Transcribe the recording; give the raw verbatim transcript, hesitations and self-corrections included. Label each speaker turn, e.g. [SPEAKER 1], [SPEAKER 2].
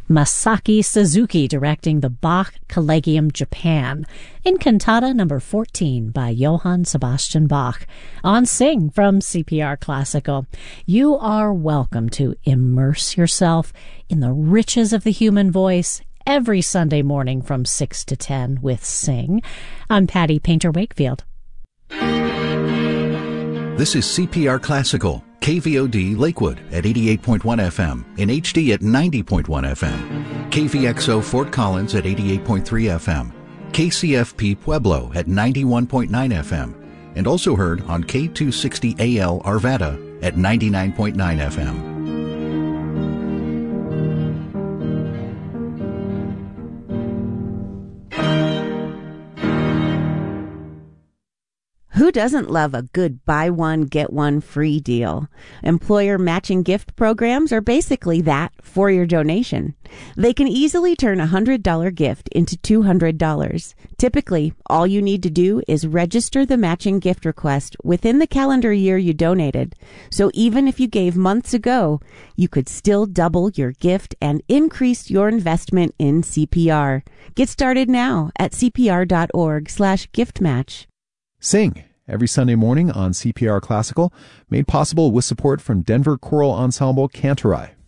[SPEAKER 1] Masaki Suzuki directing the Bach Collegium Japan in Cantata number fourteen by Johann Sebastian Bach on Sing from C P R Classical. You are welcome to immerse yourself in the riches of the human voice every Sunday morning from six to ten with Sing. I'm Patty Painter-Wakefield.
[SPEAKER 2] This is C P R Classical, K V O D Lakewood at eighty-eight point one F M, in H D at ninety point one F M, K V X O Fort Collins at eighty-eight point three F M, K C F P Pueblo at ninety-one point nine F M, and also heard on K two sixty A L Arvada at ninety-nine point nine F M.
[SPEAKER 3] Who doesn't love a good buy one, get one free deal? Employer matching gift programs are basically that for your donation. They can easily turn a one hundred dollars gift into two hundred dollars. Typically, all you need to do is register the matching gift request within the calendar year you donated. So even if you gave months ago, you could still double your gift and increase your investment in C P R. Get started now at cpr.org slash gift match.
[SPEAKER 4] Sing every Sunday morning on C P R Classical, made possible with support from Denver Choral Ensemble Cantorai.